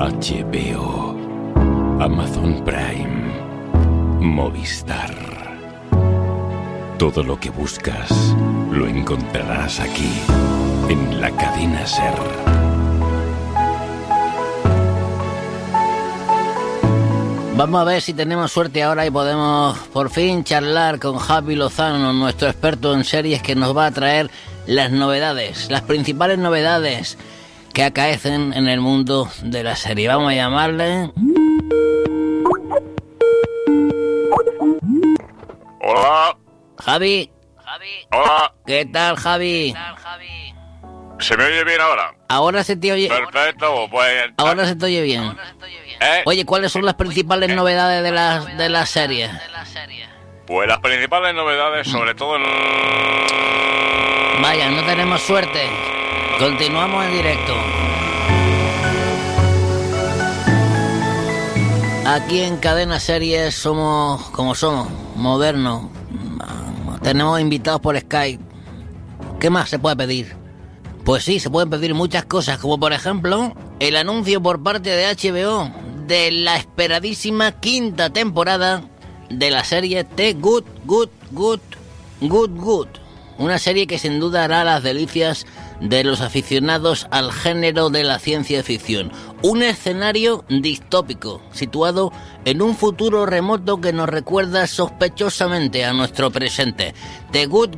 HBO, Amazon Prime, Movistar. Todo lo que buscas lo encontrarás aquí, en la cadena SER. Vamos a ver si tenemos suerte ahora y podemos por fin charlar con Javi Lozano, nuestro experto en series, que nos va a traer las novedades, las principales novedades que acaecen en el mundo de la serie. Vamos a llamarle. Hola. Javi. Hola. ¿Qué tal, Javi? ¿Se me oye bien ahora? Ahora se te oye. Perfecto, pues... Ahora se te oye bien. Oye, ¿cuáles son las principales novedades de la serie? Pues las principales novedades, sobre todo en... Vaya, no tenemos suerte. Continuamos en directo. Aquí en Cadena Series somos como somos, modernos. Tenemos invitados por Skype. ¿Qué más se puede pedir? Pues sí, se pueden pedir muchas cosas, como por ejemplo el anuncio por parte de HBO de la esperadísima quinta temporada de la serie The Good Good. Una serie que sin duda hará las delicias de los aficionados al género de la ciencia ficción. Un escenario distópico, situado en un futuro remoto que nos recuerda sospechosamente a nuestro presente. The Good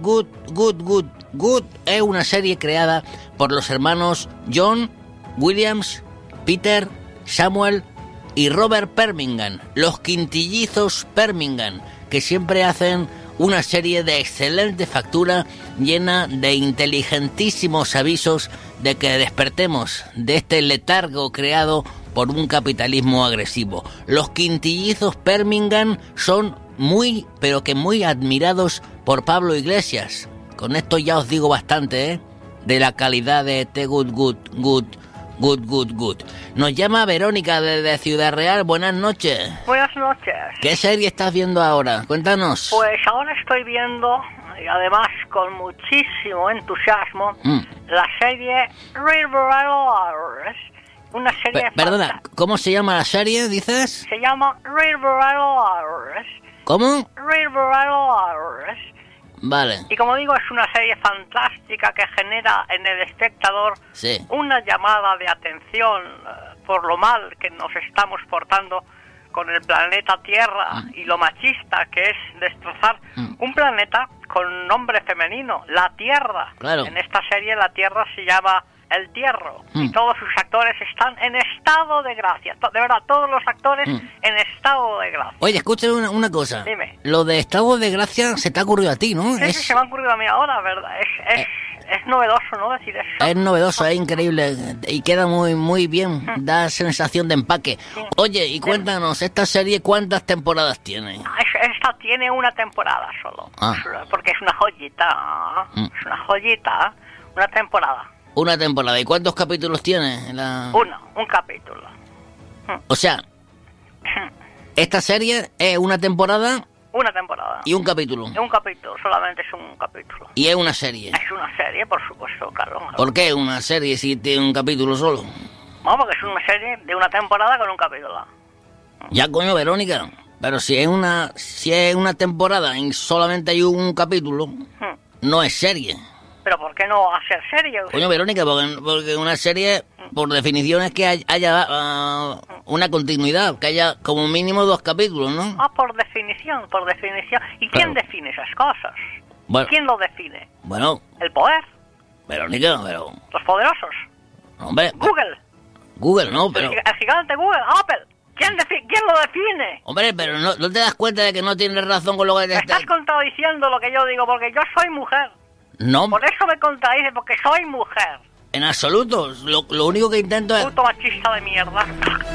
Good es una serie creada por los hermanos John Williams, Peter, Samuel y Robert Permingan, los quintillizos Permingan, que siempre hacen una serie de excelente factura llena de inteligentísimos avisos de que despertemos de este letargo creado por un capitalismo agresivo. Los quintillizos Permingan son muy, pero que muy admirados por Pablo Iglesias. Con esto ya os digo bastante, de la calidad de The Good Good. Nos llama Verónica desde Ciudad Real. Buenas noches. Buenas noches. ¿Qué serie estás viendo ahora? Cuéntanos. Pues ahora estoy viendo, y además con muchísimo entusiasmo, la serie River Hours. Una serie Perdona, ¿cómo se llama la serie, dices? Se llama River Hours. ¿Cómo? River Hours. Vale. Y como digo, es una serie fantástica que genera en el espectador una llamada de atención por lo mal que nos estamos portando con el planeta Tierra y lo machista que es destrozar un planeta con nombre femenino, la Tierra. Claro. En esta serie la Tierra se llama El Tierro y todos sus actores están en estado de gracia. De verdad, todos los actores en estado de gracia. Oye, escucha una cosa. Dime. Lo de estado de gracia se te ha ocurrido a ti, ¿no? Sí, se me ha ocurrido a mí ahora, ¿verdad? Es novedoso, ¿no? Decir eso. Es novedoso, es increíble y queda muy bien. Da sensación de empaque. Sí. Oye, y cuéntanos, ¿esta serie cuántas temporadas tiene? Esta tiene una temporada solo. Porque es una joyita. Es una joyita. Una temporada. Una temporada. ¿Y cuántos capítulos tiene? Un capítulo. O sea, esta serie es una temporada. Una temporada. ¿Y un capítulo? Un capítulo, solamente es un capítulo. ¿Y es una serie? Es una serie, por supuesto, claro. ¿Por qué una serie si tiene un capítulo solo? No, porque es una serie de una temporada con un capítulo. Ya, coño, Verónica. Pero si es una temporada y solamente hay un capítulo, no es serie. ¿Pero por qué no hacer serie? Coño, Verónica, porque una serie, por definición, es que haya una continuidad, que haya como mínimo 2 capítulos, ¿no? Por definición. ¿Y quién define esas cosas? Bueno, ¿Quién lo define? Bueno. ¿El poder? Verónica, pero... ¿Los poderosos? Hombre... Google, no, pero... El gigante Google, Apple. ¿Quién lo define? Hombre, pero no te das cuenta de que no tienes razón con lo que te estás contradiciendo lo que yo digo, porque yo soy mujer. No. Por eso me contradice, porque soy mujer. En absoluto. Lo único que intento es... Puto machista de mierda.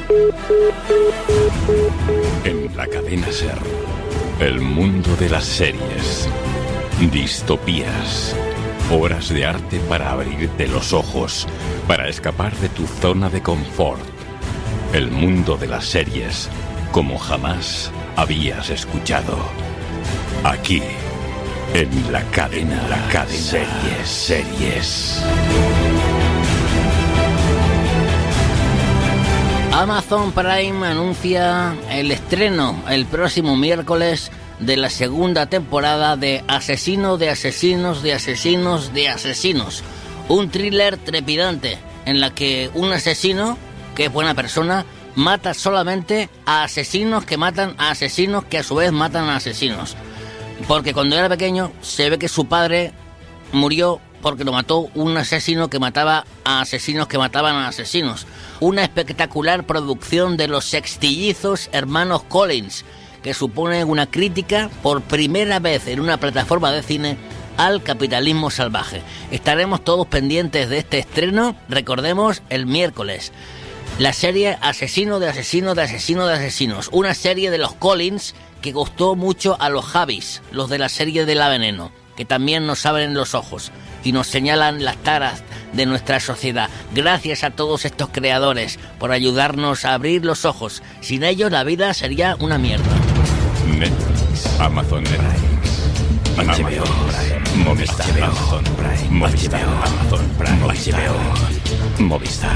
En la cadena SER, el mundo de las series. Distopías. Horas de arte para abrirte los ojos, para escapar de tu zona de confort. El mundo de las series, como jamás habías escuchado. Aquí, en la cadena Series. Amazon Prime anuncia el estreno el próximo miércoles de la segunda temporada de Asesino de Asesinos de Asesinos de Asesinos. Un thriller trepidante en la que un asesino, que es buena persona, mata solamente a asesinos que matan a asesinos que a su vez matan a asesinos. Porque cuando era pequeño se ve que su padre murió porque lo mató un asesino que mataba a asesinos que mataban a asesinos. Una espectacular producción de los sextillizos hermanos Collins, que supone una crítica por primera vez en una plataforma de cine al capitalismo salvaje. Estaremos todos pendientes de este estreno, recordemos, el miércoles. La serie Asesino de Asesino de Asesino de Asesinos, una serie de los Collins que gustó mucho a los Javis, los de la serie de La Veneno, que también nos abren los ojos y nos señalan las taras de nuestra sociedad. Gracias a todos estos creadores por ayudarnos a abrir los ojos. Sin ellos la vida sería una mierda. Netflix, Amazon Prime, HBO Prime, Movistar, Amazon Prime, Movistar, Amazon Prime, HBO, Movistar.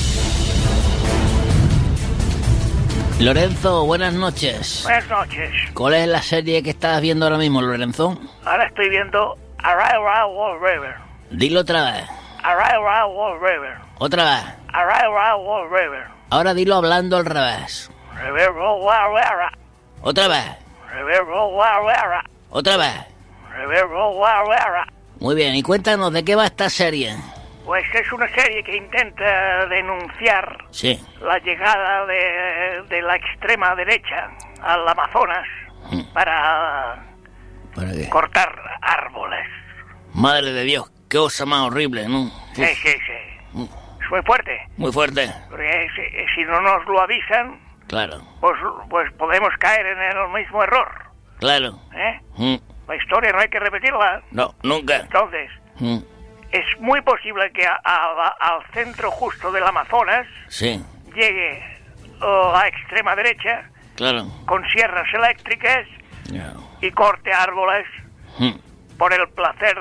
Lorenzo, buenas noches. Buenas noches. ¿Cuál es la serie que estás viendo ahora mismo, Lorenzo? Ahora estoy viendo Arrival Wall River. Dilo otra vez. Arrival Wall River. Otra vez. Arrival Wall River. Ahora dilo hablando al revés. River Wall River. Otra vez. River Wall River. Otra vez. River Wall River. Muy bien, y cuéntanos, ¿de qué va esta serie? Pues es una serie que intenta denunciar la llegada de la extrema derecha al Amazonas para qué? Cortar árboles. Madre de Dios, qué cosa más horrible, ¿no? Sí. Es muy fuerte. Muy fuerte. Porque si no nos lo avisan, claro, pues podemos caer en el mismo error. Claro. La historia no hay que repetirla. No, nunca. Entonces, es muy posible que al centro justo del Amazonas llegue la extrema derecha, claro, con sierras eléctricas y corte árboles por el placer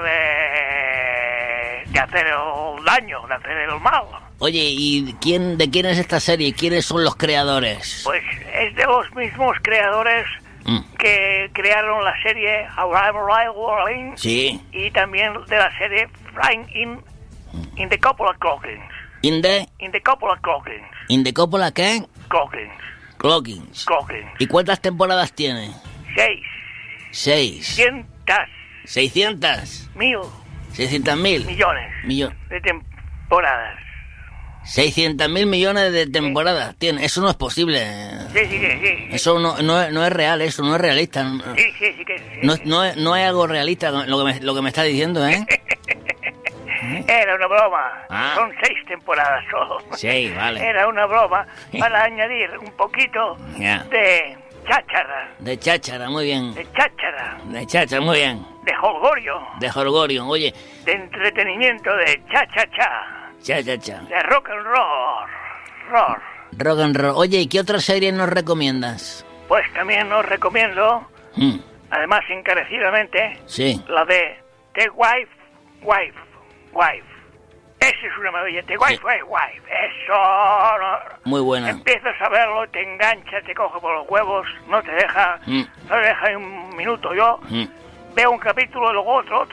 de hacer el daño, de hacer el mal. Oye, ¿y de quién es esta serie? ¿Quiénes son los creadores? Pues es de los mismos creadores que crearon la serie Arrival Warning y también de la serie Flying in the Coppola Clockings. In the Coppola Clockings. ¿In the Coppola qué? Clockings. ¿Y cuántas temporadas tiene? 6. 600. 600.000 millones de temporadas. 600.000 millones de temporadas tiene. Eso no es posible. Sí. Eso no es real, eso no es realista. Sí. No es algo realista lo que me está diciendo, ¿eh? Era una broma. Son 6 temporadas solo. Sí, vale. Era una broma para añadir un poquito de cháchara. De cháchara, muy bien. De cháchara, muy bien. De jolgorio. Oye. De entretenimiento, de cha-cha-cha. De rock and roll. Rock and roll. Oye, ¿y qué otra serie nos recomiendas? Pues también os recomiendo, además encarecidamente, la de The Wife. Esa es una maravilla. The Wife. Eso. Muy buena. Empiezas a verlo, te engancha, te coge por los huevos, no te deja ni un minuto. Yo veo un capítulo, luego otro.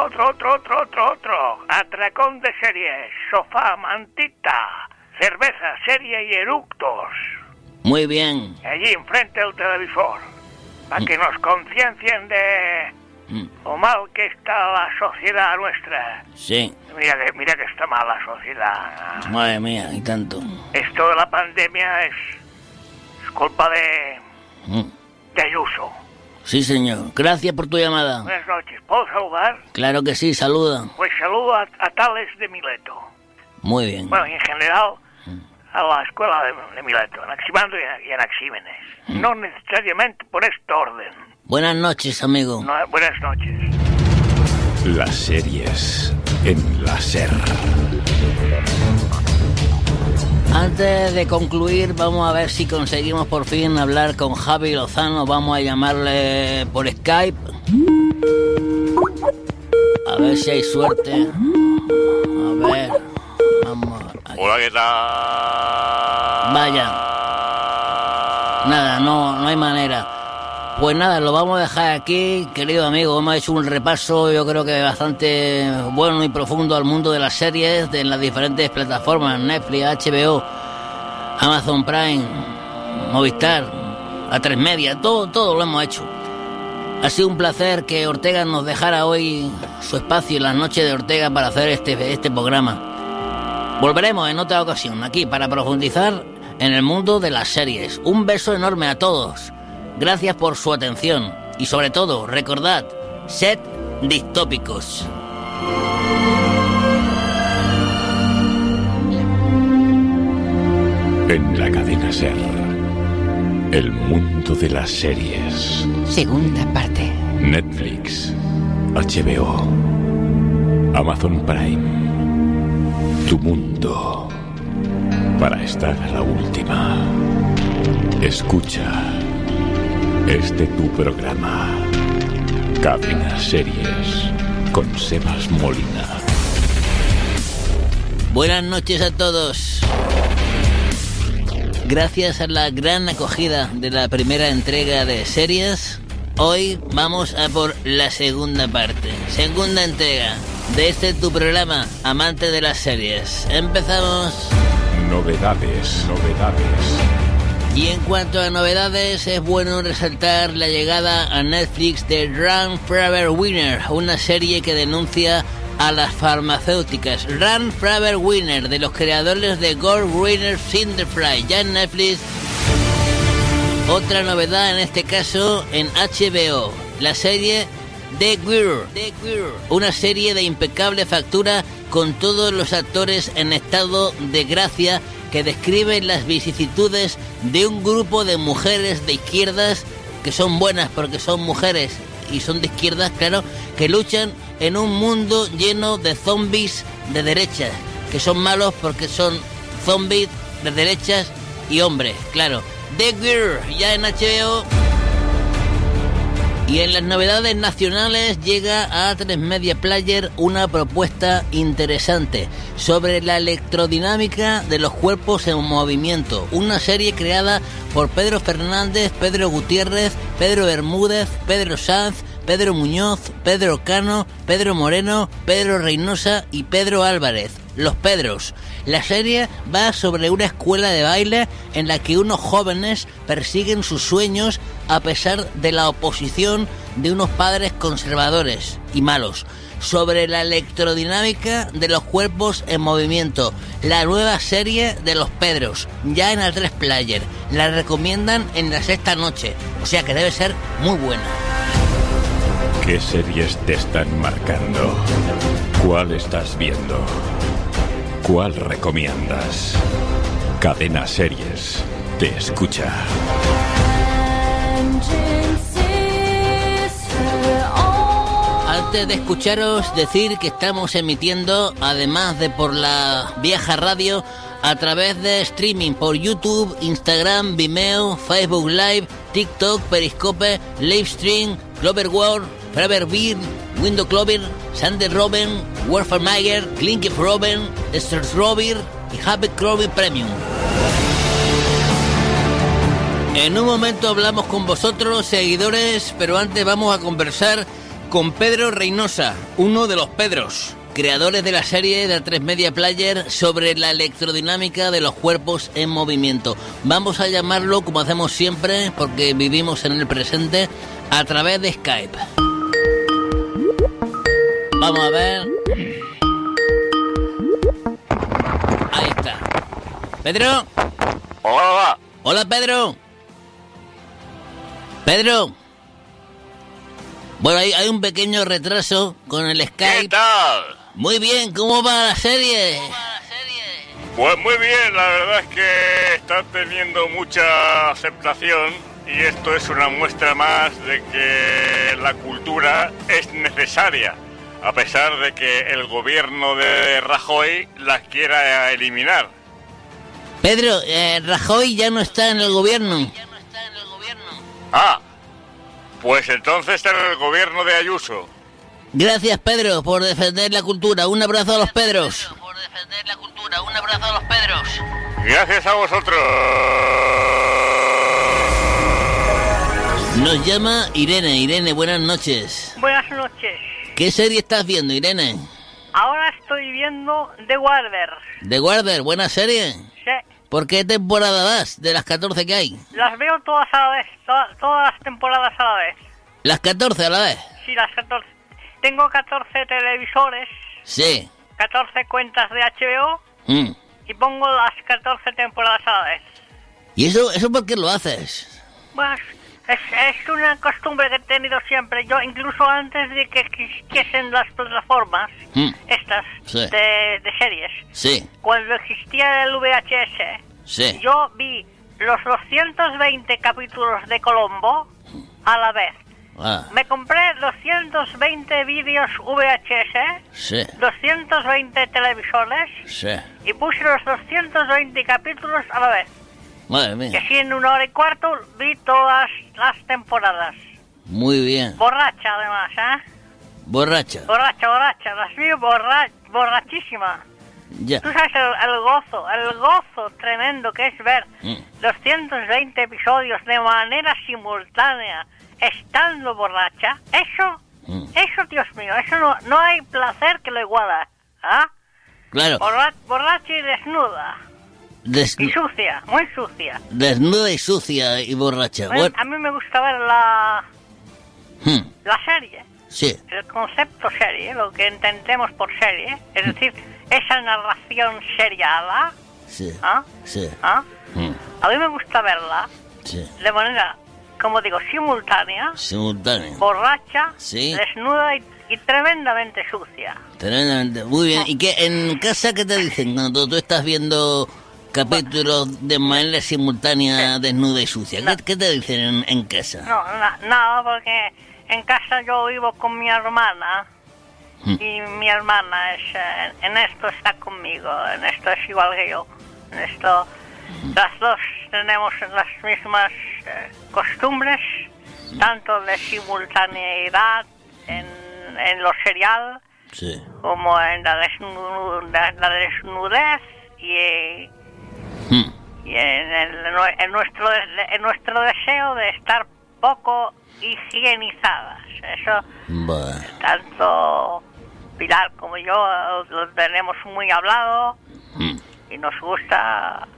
Atracón de series, sofá, mantita, cerveza, serie y eructos. Muy bien. Allí enfrente del televisor, para que nos conciencien de lo mal que está la sociedad nuestra. Sí. Mira que está mal la sociedad. Madre mía, y tanto. Esto de la pandemia es culpa de Ayuso. Sí, señor. Gracias por tu llamada. Buenas noches. ¿Puedo saludar? Claro que sí, saluda. Pues saludo a Tales de Mileto. Muy bien. Bueno, y en general a la escuela de Mileto, Anaximandro y Anaxímenes. No necesariamente por este orden. Buenas noches, amigo. Buenas noches. Las series en la SER. Antes de concluir, vamos a ver si conseguimos por fin hablar con Javi Lozano. Vamos a llamarle por Skype. A ver si hay suerte. A ver. Vamos. Hola, ¿qué tal? Vaya. Nada, no hay manera. Pues nada, lo vamos a dejar aquí, querido amigo. Hemos hecho un repaso, yo creo que bastante bueno y profundo al mundo de las series en las diferentes plataformas, Netflix, HBO, Amazon Prime, Movistar, A3 Media, todo lo hemos hecho. Ha sido un placer que Ortega nos dejara hoy su espacio en las noches de Ortega para hacer este programa. Volveremos en otra ocasión aquí para profundizar en el mundo de las series. Un beso enorme a todos. Gracias por su atención y sobre todo, recordad, sed distópicos. En la cadena SER, el mundo de las series. Segunda parte. Netflix, HBO, Amazon Prime. Tu mundo para estar a la última. Escucha. Tu programa, Cadena Series, con Sebas Molina. Buenas noches a todos. Gracias a la gran acogida de la primera entrega de series, hoy vamos a por la segunda parte, segunda entrega de tu programa, amante de las series. Empezamos. Novedades. Y en cuanto a novedades, es bueno resaltar la llegada a Netflix de Run Forever Winner, una serie que denuncia a las farmacéuticas. Run Forever Winner, de los creadores de Gore Winner Cinderfly, ya en Netflix. Otra novedad en este caso en HBO, la serie The Girl, una serie de impecable factura con todos los actores en estado de gracia que describen las vicisitudes de un grupo de mujeres de izquierdas que son buenas porque son mujeres y son de izquierdas, claro, que luchan en un mundo lleno de zombies de derechas, que son malos porque son zombies de derechas y hombres, claro. The Girl, ya en HBO. Y en las novedades nacionales llega a A3 Media Player una propuesta interesante sobre la electrodinámica de los cuerpos en movimiento. Una serie creada por Pedro Fernández, Pedro Gutiérrez, Pedro Bermúdez, Pedro Sanz, Pedro Muñoz, Pedro Cano, Pedro Moreno, Pedro Reynosa y Pedro Álvarez. Los Pedros. La serie va sobre una escuela de baile en la que unos jóvenes persiguen sus sueños a pesar de la oposición de unos padres conservadores y malos. Sobre la electrodinámica de los cuerpos en movimiento. La nueva serie de Los Pedros, ya en A3 Player. La recomiendan en la sexta noche, o sea que debe ser muy buena. ¿Qué series te están marcando? ¿Cuál estás viendo? ¿Cuál recomiendas? Cadena Series te escucha. Antes de escucharos, decir que estamos emitiendo, además de por la vieja radio, a través de streaming por YouTube, Instagram, Vimeo, Facebook Live, TikTok, Periscope, Livestream, Clover World, Forever Beer, Window Clover, Sander Robin, Warfare Mayer, Clinky Robin, Stars Robin y Happy Clover Premium. En un momento hablamos con vosotros, seguidores, pero antes vamos a conversar con Pedro Reynosa, uno de los Pedros, creadores de la serie de A3 Media Player sobre la electrodinámica de los cuerpos en movimiento. Vamos a llamarlo, como hacemos siempre, porque vivimos en el presente, a través de Skype. Vamos a ver. Ahí está. ¿Pedro? Hola. Hola, Pedro. Pedro. Bueno, hay un pequeño retraso con el Skype. ¿Qué tal? Muy bien, ¿cómo va la serie? Pues muy bien, la verdad es que está teniendo mucha aceptación y esto es una muestra más de que la cultura es necesaria, a pesar de que el gobierno de Rajoy la quiera eliminar. Pedro, Rajoy ya no está en el gobierno. Ah, pues entonces está en el gobierno de Ayuso. Gracias, Pedro, por defender la cultura. Un abrazo a los Pedros. Gracias a vosotros. Nos llama Irene. Irene, buenas noches. Buenas noches. ¿Qué serie estás viendo, Irene? Ahora estoy viendo The Warder. ¿The Warder? ¿Buena serie? Sí. ¿Por qué temporada vas de las 14 que hay? Las veo todas a la vez, todas las temporadas a la vez. ¿Las 14 a la vez? Sí, las 14. Tengo 14 televisores. Sí. 14 cuentas de HBO. Y pongo las 14 temporadas a la vez. ¿Y eso por qué lo haces? Pues es una costumbre que he tenido siempre. Yo, incluso antes de que existiesen las plataformas, estas, sí, de series. Sí. Cuando existía el VHS, sí, yo vi los 220 capítulos de Colombo a la vez. Me compré 220 vídeos VHS, sí, 220 televisores, sí, y puse los 220 capítulos a la vez. Madre mía. Y así en 1 hora y cuarto vi todas las temporadas. Muy bien. Borracha, además, ¿eh? Borracha. Borracha. Las vi borrachísima. Ya. Tú sabes el gozo tremendo que es ver 220 episodios de manera simultánea, estando borracha. Eso, Dios mío, eso no hay placer que lo iguala. ¿Ah? Claro. Borracha y desnuda. Y sucia, muy sucia. Desnuda y sucia y borracha. Bueno, a mí me gusta ver la serie. Sí. El concepto serie, lo que entendemos por serie. Es decir, esa narración seriada. Sí. ¿Ah? Sí. ¿Ah? A mí me gusta verla. Sí. De manera, como digo, simultánea. Borracha. Sí. Desnuda y tremendamente sucia. Tremendamente. Muy bien. ¿Y qué en casa qué te dicen cuando tú estás viendo capítulos de manera simultánea, desnuda y sucia? ¿Qué te dicen en casa? No, nada, porque en casa yo vivo con mi hermana y mi hermana en esto está conmigo, en esto es igual que yo. En esto las dos tenemos las mismas costumbres, tanto de simultaneidad en lo serial, sí, como en la desnudez y en nuestro deseo de estar poco higienizadas. Eso, tanto Pilar como yo lo tenemos muy hablado y nos gusta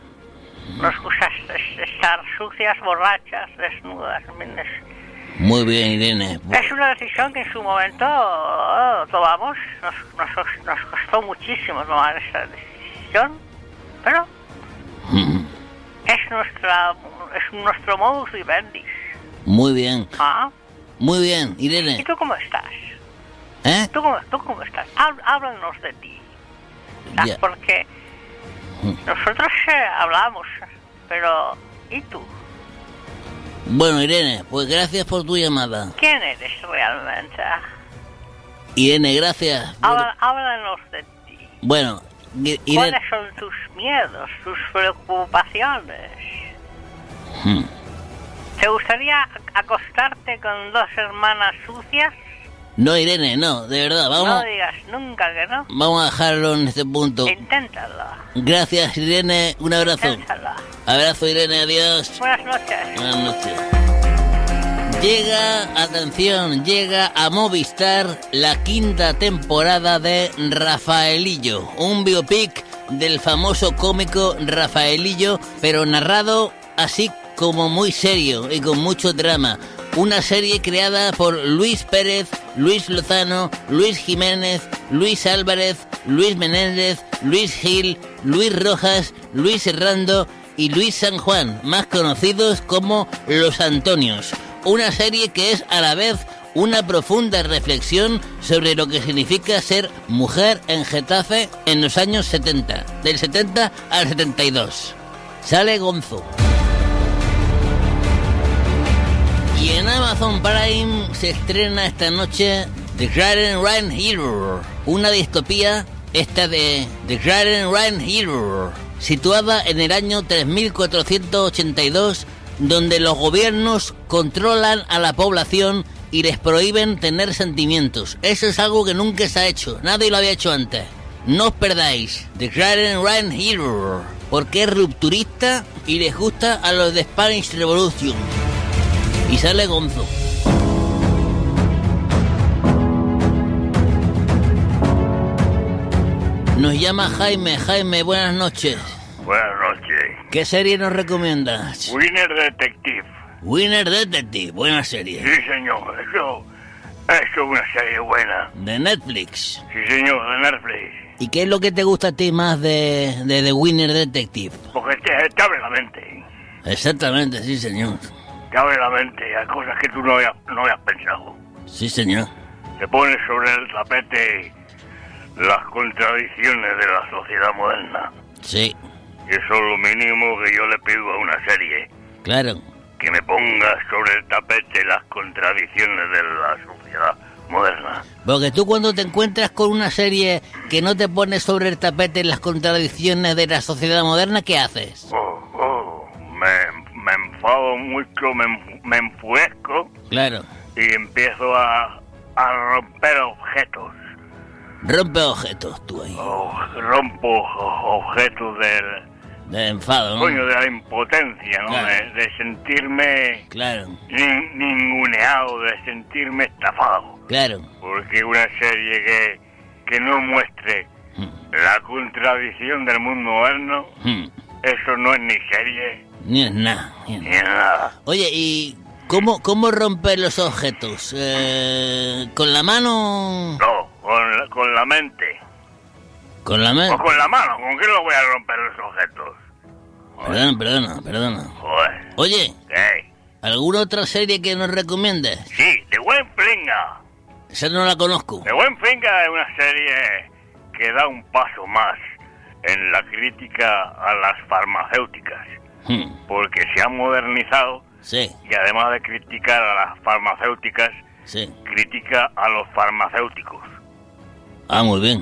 estar sucias, borrachas, desnudas. Muy bien, Irene. Es una decisión que en su momento tomamos. Nos costó muchísimo tomar esa decisión, pero es nuestro modus vivendi. Muy bien. ¿Ah? Muy bien, Irene. ¿Y tú cómo estás? ¿Eh? ¿Tú cómo estás? Háblanos de ti. Yeah. Porque nosotros hablamos, pero ¿y tú? Bueno, Irene, pues gracias por tu llamada. ¿Quién eres realmente? Irene, gracias. Háblanos de ti. Bueno, Irene... ¿Cuáles son tus miedos, tus preocupaciones? ¿Te gustaría acostarte con 2 hermanas sucias? No, Irene, no, de verdad, vamos... No digas nunca que no. Vamos a dejarlo en este punto. Inténtalo. Gracias, Irene, un abrazo. Inténtalo. Abrazo, Irene, adiós. Buenas noches. Buenas noches. Llega a Movistar la 5ª temporada de Rafaelillo, un biopic del famoso cómico Rafaelillo, pero narrado así como muy serio y con mucho drama. Una serie creada por Luis Pérez, Luis Lozano, Luis Jiménez, Luis Álvarez, Luis Menéndez, Luis Gil, Luis Rojas, Luis Herrando y Luis San Juan, más conocidos como Los Antonios. Una serie que es a la vez una profunda reflexión sobre lo que significa ser mujer en Getafe en los años 70, del 70 al 72. Sale Gonzo. Y en Amazon Prime se estrena esta noche The Grand Run Hero, una distopía esta de The Grand Run Hero, situada en el año 3482, donde los gobiernos controlan a la población y les prohíben tener sentimientos. Eso es algo que nunca se ha hecho, nadie lo había hecho antes. No os perdáis The Grand Run Hero, porque es rupturista y les gusta a los de Spanish Revolution. Y sale Gonzo. Nos llama Jaime. Jaime, buenas noches. Buenas noches. ¿Qué serie nos recomiendas? Winner Detective. Winner Detective, buena serie. Sí, señor. Eso es una serie buena. De Netflix. Sí, señor, de Netflix. ¿Y qué es lo que te gusta a ti más de The Winner Detective? Porque te abre la mente. Exactamente, sí, señor. Te abre la mente a cosas que tú no habías pensado. Sí, señor. Te pones sobre el tapete las contradicciones de la sociedad moderna. Sí. Y eso es lo mínimo que yo le pido a una serie. Claro. Que me ponga sobre el tapete las contradicciones de la sociedad moderna. Porque tú cuando te encuentras con una serie que no te pone sobre el tapete las contradicciones de la sociedad moderna, ¿qué haces? Me enfado mucho, me enfurezco. Claro. Y empiezo a romper objetos. Rompe objetos tú ahí. Rompo objetos del enfado, ¿no? Coño, de la impotencia, ¿no? Claro. De sentirme... Claro. Ninguneado, de sentirme estafado. Claro. Porque una serie que no muestre la contradicción del mundo moderno, eso no es ni serie. Ni es nada. Ni es nada. Oye, ¿y cómo romper los objetos? ¿Con la mano? No, con la mente. ¿Con la mano? O con la mano, ¿con qué lo voy a romper los objetos? Perdona. Joder. Oye, ¿Qué? ¿alguna otra serie que nos recomiendes? Sí, The Buen Flinga. Esa no la conozco. The Buen Flinga es una serie que da un paso más en la crítica a las farmacéuticas. Porque se ha modernizado. Sí. Y además de criticar a las farmacéuticas, Sí. critica a los farmacéuticos. Ah, muy bien.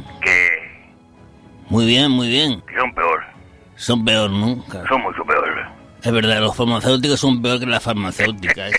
Muy bien. Que son peor. Son peor, ¿no? Claro. Son mucho peor. Es verdad, los farmacéuticos son peor que las farmacéuticas.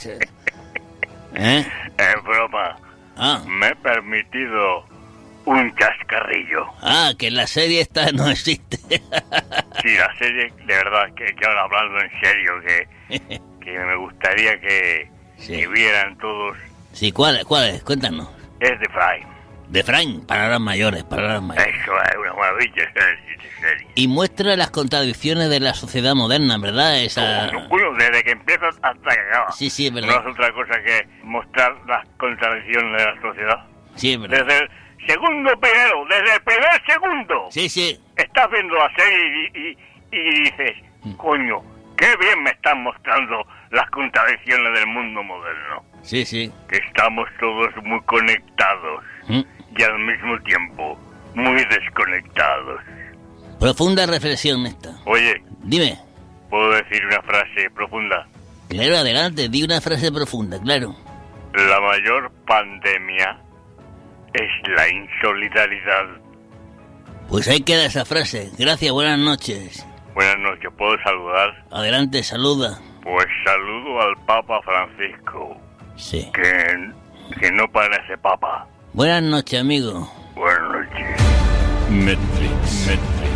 ¿Eh? En broma. Ah. Me he permitido un chascarrillo. Ah, que la serie esta no existe. Sí, la serie, de verdad, que ahora hablando en serio, que me gustaría que vieran todos. Sí, ¿cuál es? Cuéntanos. Es de Fry. De Frank, palabras mayores. Eso es una maravilla esa serie. Y muestra las contradicciones de la sociedad moderna, ¿verdad? Bueno, desde que empieza hasta que acaba. Sí, es verdad. No es otra cosa que mostrar las contradicciones de la sociedad. Sí, es verdad. Desde el segundo primero, desde el primer segundo. Sí. Estás viendo la serie y dices, coño, qué bien me están mostrando las contradicciones del mundo moderno. Sí. Que estamos todos muy conectados y al mismo tiempo muy desconectados. Profunda reflexión esta. Oye, dime. ¿Puedo decir una frase profunda? Claro, adelante, di una frase profunda, claro. La mayor pandemia es la insolidaridad. Pues ahí queda esa frase. Gracias, buenas noches. Buenas noches, ¿puedo saludar? Adelante, saluda. Pues saludo al Papa Francisco. Sí. Que no parece papa. Buenas noches, amigo. Buenas noches. Netflix,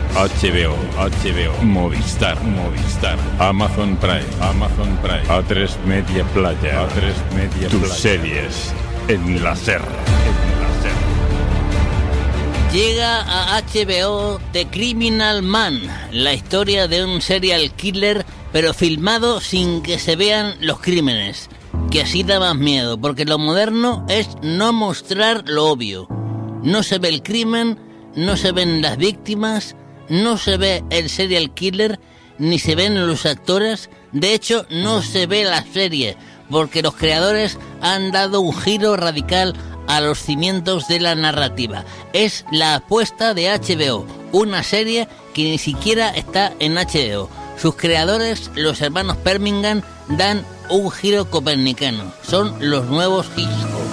HBO, Movistar, Amazon Prime, A3 Media Playa, tus series en la SER. Llega a HBO The Criminal Man, la historia de un serial killer, pero filmado sin que se vean los crímenes, que así da más miedo, porque lo moderno es no mostrar lo obvio. No se ve el crimen, no se ven las víctimas, no se ve el serial killer, ni se ven los actores. De hecho, no se ve la serie, porque los creadores han dado un giro radical a los cimientos de la narrativa. Es la apuesta de HBO, una serie que ni siquiera está en HBO. Sus creadores, los hermanos Permingham, dan un giro copernicano. Son los nuevos Hitchcock.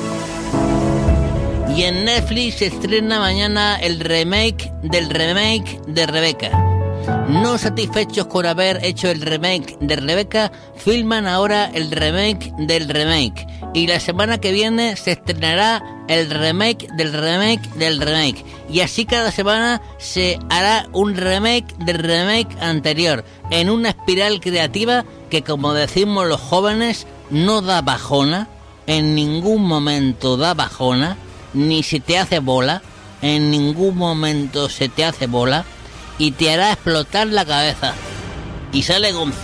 Y en Netflix se estrena mañana el remake de Rebecca. No satisfechos con haber hecho el remake de Rebecca, filman ahora el remake del remake. Y la semana que viene se estrenará el remake del remake del remake. Y así cada semana se hará un remake del remake anterior, en una espiral creativa que, como decimos los jóvenes, no da bajona, en ningún momento da bajona, ni se te hace bola, en ningún momento se te hace bola, y te hará explotar la cabeza. Y sale Gonzo.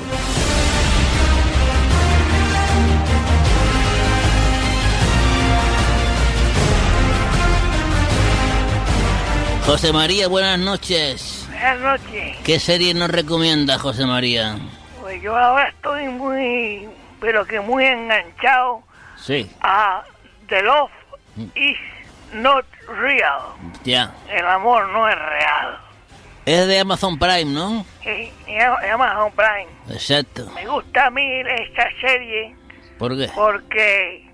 José María, buenas noches. Buenas noches. ¿Qué serie nos recomienda, José María? Pues yo ahora estoy muy, pero que muy enganchado a The Love is Not Real. Ya. El amor no es real. Es de Amazon Prime, ¿no? Sí, Amazon Prime. Exacto. Me gusta a mí esta serie. ¿Por qué? Porque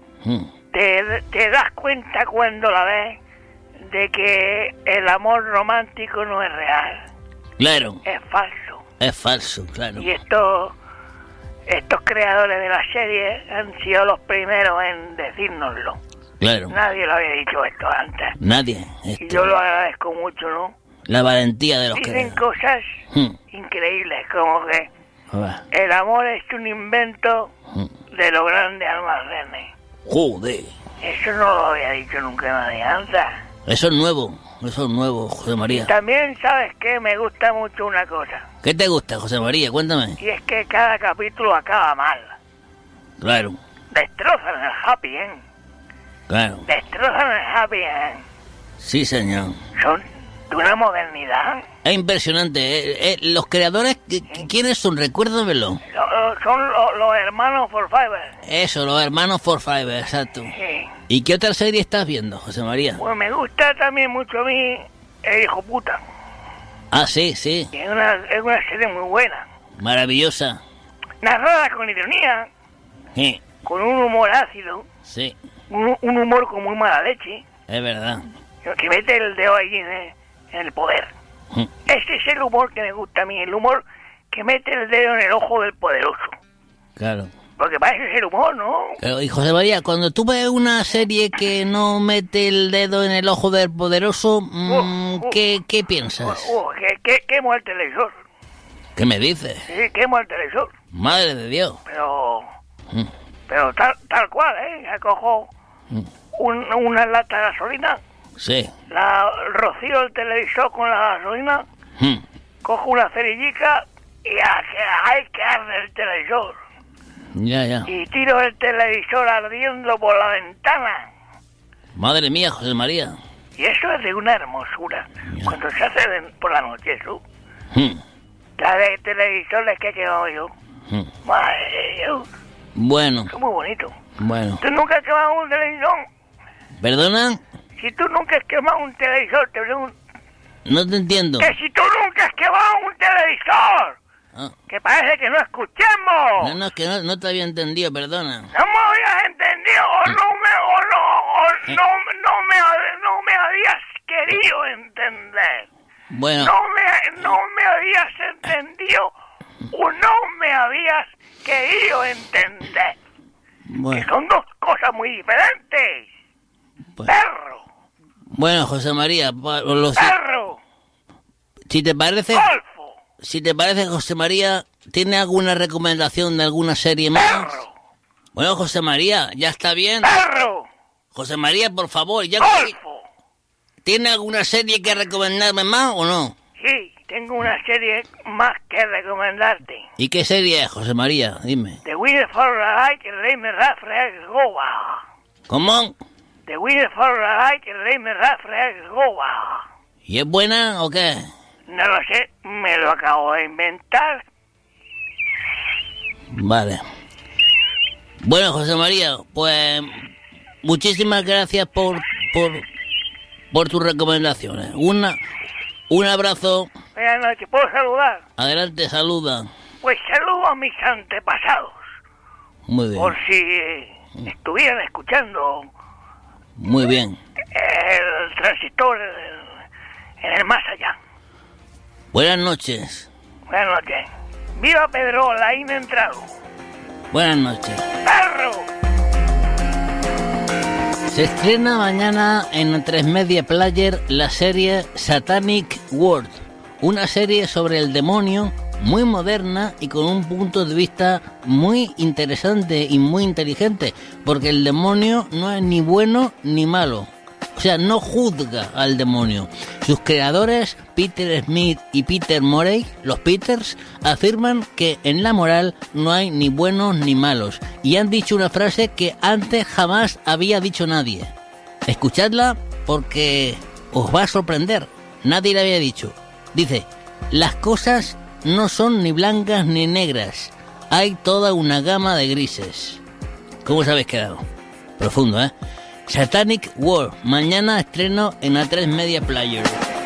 te das cuenta cuando la ves de que el amor romántico no es real. Claro. Es falso. Es falso, claro. Y estos creadores de la serie han sido los primeros en decírnoslo. Claro. Nadie lo había dicho esto antes. Nadie. Y yo lo agradezco mucho, ¿no? La valentía de los que... Dicen cosas increíbles, como que el amor es un invento de los grandes almacenes. Joder. Eso no lo había dicho nunca nadie antes. Eso es nuevo, José María. Y también, ¿sabes qué? Me gusta mucho una cosa. ¿Qué te gusta, José María? Cuéntame. Y es que cada capítulo acaba mal. Claro. Destrozan el happy end. Claro. Destrozan el happy end. Sí, señor. Son de una modernidad. Es impresionante. Los creadores, ¿quiénes son? Recuérdamelo. Son los hermanos Forsythe. Eso, los hermanos Forsythe, exacto. Sí. ¿Y qué otra serie estás viendo, José María? Pues me gusta también mucho a mí El Hijo Puta. Ah, sí. Es una serie muy buena. Maravillosa. Narrada con ironía. Sí. Con un humor ácido. Sí. Un humor con muy mala leche. Es verdad. Que mete el dedo ahí en el poder. Ese es el humor que me gusta a mí. El humor que mete el dedo en el ojo del poderoso. Claro. Porque parece ser humor, ¿no? Pero, y José María, cuando tú ves una serie que no mete el dedo en el ojo del poderoso, ¿qué piensas? Quemo el televisor. ¿Qué me dices? Sí, quemo el televisor. Madre de Dios. Pero tal cual, ¿eh? Cojo una lata de gasolina. Sí. La rocío el televisor con la gasolina. Cojo una cerillica y hay que arder el televisor. Ya. Y tiro el televisor ardiendo por la ventana. Madre mía, José María. Y eso es de una hermosura. Ya. Cuando se hace por la noche, eso. La de televisores que he quemado yo. Madre de Dios. Bueno. Es muy bonito. Bueno. ¿Tú nunca has quemado un televisor? ¿Perdona? Si tú nunca has quemado un televisor, te pregunto. No te entiendo. Que si tú nunca has quemado un televisor. Que parece que no escuchemos. No, es que no te había entendido, perdona. No me habías entendido no me habías querido entender. Bueno. No me habías entendido o no me habías querido entender. Bueno. Que son dos cosas muy diferentes. Bueno. Perro. Bueno, José María, perro. Si te parece... Golfo. Si te parece, José María, ¿tiene alguna recomendación de alguna serie más? ¡Perro! Bueno, José María, ya está bien. ¡Perro! José María, por favor, ya... ¡Golfo! ¿Tiene alguna serie que recomendarme más o no? Sí, tengo una serie más que recomendarte. ¿Y qué serie es, José María? Dime. The Winner for the Light, el rey me rafre goa. ¿Cómo? The Winner for the Light, el rey me rafre goa. ¿Y es buena o qué? No lo sé, me lo acabo de inventar. Vale. Bueno, José María, pues muchísimas gracias por tus recomendaciones. Un abrazo. Buenas noches, ¿puedo saludar? Adelante, saluda. Pues saludo a mis antepasados. Muy bien. Por si estuvieran escuchando. Muy bien. El transistor en el más allá. Buenas noches. Buenas noches. ¡Viva Pedro Laín Entrado! Buenas noches. ¡Perro! Se estrena mañana en 3 Media Player la serie Satanic World, una serie sobre el demonio muy moderna y con un punto de vista muy interesante y muy inteligente, porque el demonio no es ni bueno ni malo. O sea, no juzga al demonio. Sus creadores, Peter Smith y Peter Morey, los Peters, afirman que en la moral no hay ni buenos ni malos. Y han dicho una frase que antes jamás había dicho nadie. Escuchadla porque os va a sorprender. Nadie la había dicho. Dice, las cosas no son ni blancas ni negras. Hay toda una gama de grises. ¿Cómo os habéis quedado? Profundo, ¿eh? Satanic War, mañana estreno en A3 Media Player.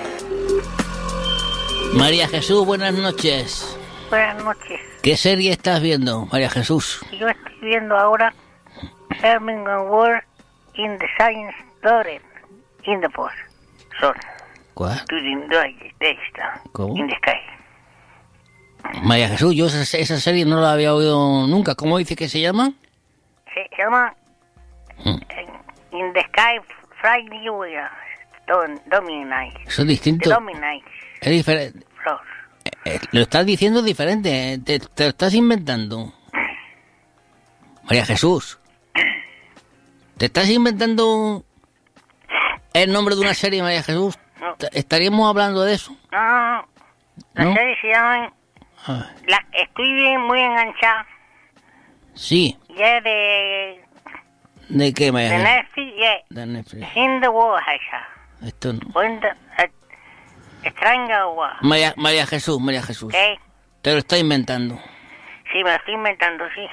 María Jesús, buenas noches. Buenas noches. ¿Qué serie estás viendo, María Jesús? Yo estoy viendo ahora Birmingham War in the Science Story in the Post. Son. ¿Cuál? ¿Cómo? In the Sky. María Jesús, yo esa serie no la había oído nunca. ¿Cómo dice que se llama? Se llama In the Sky Friday Dominate. Eso es distinto. Dominate. Es diferente. Lo estás diciendo diferente. Te lo estás inventando. María Jesús. ¿Te estás inventando el nombre de una serie, María Jesús? No. ¿Estaríamos hablando de eso? No. La ¿No? serie se llama... estoy muy enganchada. Sí. Y es de... ¿De qué, María de Jesús? Netflix, De Netflix. In the War, esa. Esto no. Stranger War. María Jesús. ¿Qué? Te lo estás inventando. Sí, me lo estoy inventando, sí.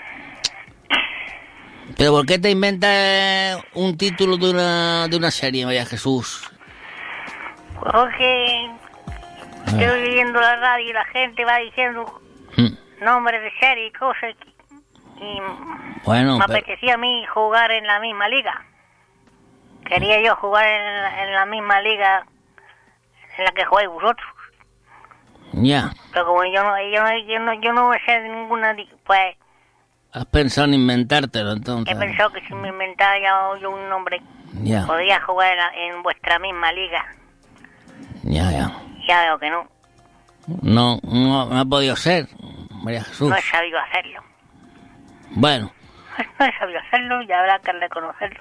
¿Pero por qué te inventas un título de una serie, María Jesús? Porque estoy oyendo la radio y la gente va diciendo nombres de serie y cosas. Y Bueno, me apetecía a mí jugar en la misma liga. Quería yo jugar en la misma liga en la que jugáis vosotros. Ya. Pero como yo no me sé de ninguna, pues Has pensado en inventártelo, entonces. he pensado que si me inventara yo un nombre, Ya. podría jugar en vuestra misma liga. Ya. Ya veo que no. No ha podido ser, María Jesús. No he sabido hacerlo. Bueno. No he sabido hacerlo y habrá que reconocerlo.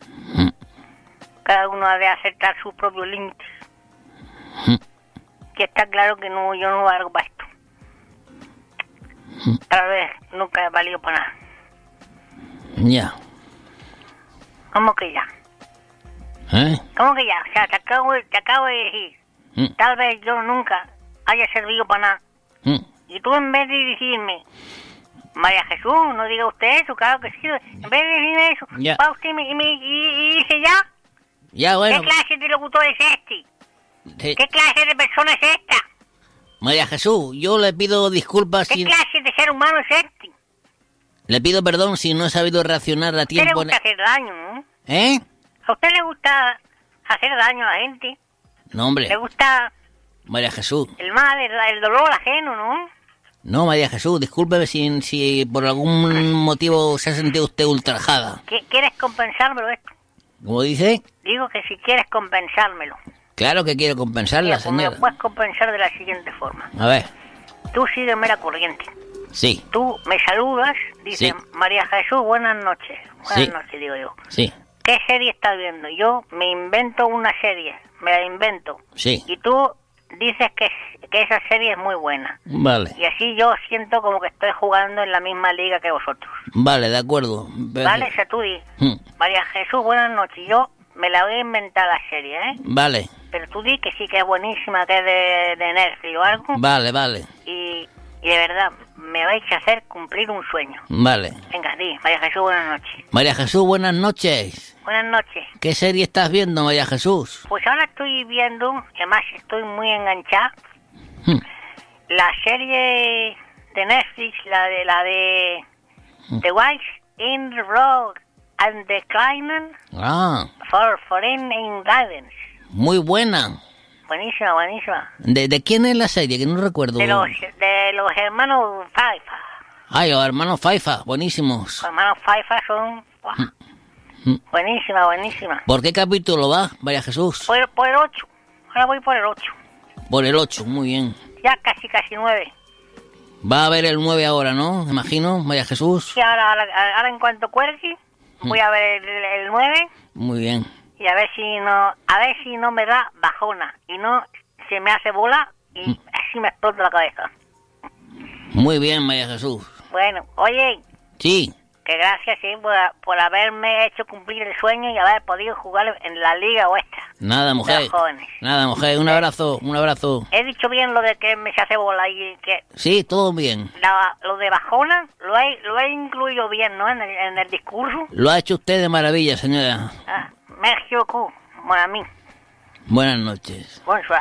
Cada uno ha de aceptar sus propios límites. Que está claro que no, yo no valgo para esto. Tal vez nunca he valido para nada. Ya. ¿Cómo que ya? ¿Eh? ¿Cómo que ya? O sea, te acabo de decir. Tal vez yo nunca haya servido para nada. Y tú en vez de decirme, María Jesús, no diga usted eso, claro que sí. En vez de decirme eso, Ya. va usted y dice ya. Ya, bueno. ¿Qué clase de locutor es este? Sí. ¿Qué clase de persona es esta? María Jesús, yo le pido disculpas ¿Qué si... clase de ser humano es este? Le pido perdón si no he sabido reaccionar a A usted le tiempo. gusta hacer daño, ¿no? ¿Eh? ¿A usted le gusta hacer daño a la gente? No, hombre. ¿Le gusta María Jesús. el mal, el dolor ajeno, no? No, María Jesús, discúlpeme si por algún motivo se ha sentido usted ultrajada. ¿Quieres compensármelo esto? ¿Cómo dice? Digo que si quieres compensármelo. Claro que quiero compensarla, Mira, pues me señora. lo puedes compensar de la siguiente forma. A ver, Tú sígueme la corriente. sí, Tú me saludas, dice Sí. María Jesús, buenas noches. Buenas Sí. noches, digo yo. sí, ¿Qué serie estás viendo? Yo me invento una serie, me la invento. sí. Y tú dices que esa serie es muy buena. Vale, Y así yo siento como que estoy jugando en la misma liga que vosotros. vale, de acuerdo. ¿Vale? O sea, tú di, Mm, María Jesús, buenas noches. Yo me la voy a inventar la serie, ¿eh? Vale, Pero tú di que sí que es buenísima, que es de Netflix o algo. vale, Y de verdad, me vais a hacer cumplir un sueño. vale. Venga, di, María Jesús, buenas noches. María Jesús, buenas noches. Buenas noches. ¿Qué serie estás viendo, María Jesús? Pues ahora estoy viendo, además estoy muy enganchada, Mm, la serie de Netflix, la de The Wives in the Road and the Climbing Ah, for Foreign Guidance. muy buena. Buenísima, buenísima. ¿De quién es la serie? Que no recuerdo. De los hermanos Pfeiffer. Ay, los hermanos Faifa, buenísimos. Los hermanos Pfeiffer son... ¡buah! Buenísima, buenísima. ¿Por qué capítulo va, María Jesús? Por el 8. Ahora voy por el 8. Por el 8, muy bien. Ya casi 9. Va a ver el 9 ahora, ¿no? Imagino, María Jesús. Sí, ahora en cuanto cuelgue, voy a ver el 9. Muy bien. Y a ver si no me da bajona. Y no se me hace bola y así me explota la cabeza. Muy bien, María Jesús. Bueno, oye. Sí. Que gracias, sí, por haberme hecho cumplir el sueño y haber podido jugar en la liga vuestra. Nada, mujer. Nada, mujer. Un abrazo, un abrazo. He dicho bien lo de que me se hace bola y que... Sí, todo bien. Lo de bajona lo he incluido bien, ¿no? En el discurso. Lo ha hecho usted de maravilla, señora. Merci beaucoup, mon ami. Buenas noches. Bonsoir.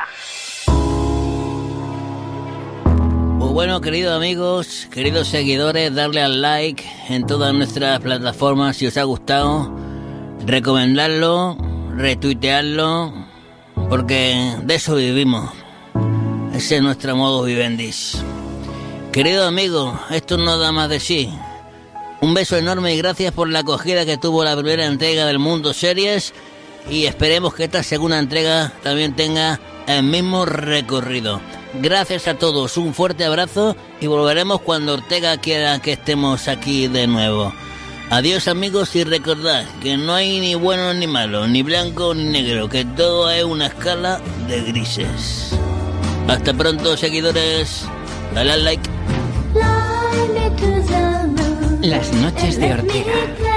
Pues bueno, queridos amigos, queridos seguidores, darle al like en todas nuestras plataformas si os ha gustado, recomendarlo, retuitearlo, porque de eso vivimos. Ese es nuestro modo vivendis. Queridos amigos, esto no da más de sí. Un beso enorme y gracias por la acogida que tuvo la primera entrega del Mundo Series y esperemos que esta segunda entrega también tenga el mismo recorrido. Gracias a todos, un fuerte abrazo y volveremos cuando Ortega quiera que estemos aquí de nuevo. Adiós amigos y recordad que no hay ni bueno ni malo, ni blanco ni negro, que todo es una escala de grises. Hasta pronto seguidores, dale al like. Las noches de Ortega.